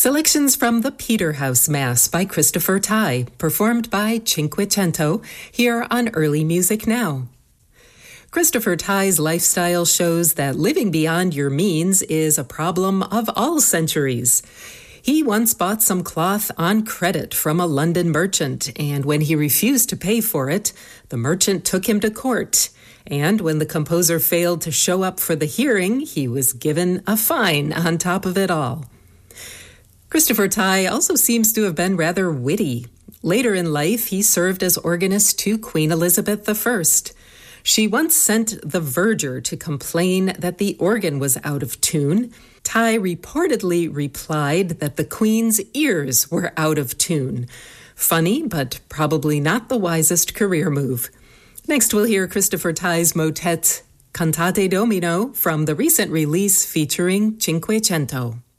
Selections from the Peterhouse Mass by Christopher Tye, performed by Cinquecento, here on Early Music Now. Christopher Tye's lifestyle shows that living beyond your means is a problem of all centuries. He once bought some cloth on credit from a London merchant, and when he refused to pay for it, the merchant took him to court. And when the composer failed to show up for the hearing, he was given a fine on top of it all. Christopher Tye also seems to have been rather witty. Later in life, he served as organist to Queen Elizabeth I. She once sent the verger to complain that the organ was out of tune. Tye reportedly replied that the Queen's ears were out of tune. Funny, but probably not the wisest career move. Next, we'll hear Christopher Tye's motet Cantate Domino from the recent release featuring Cinquecento.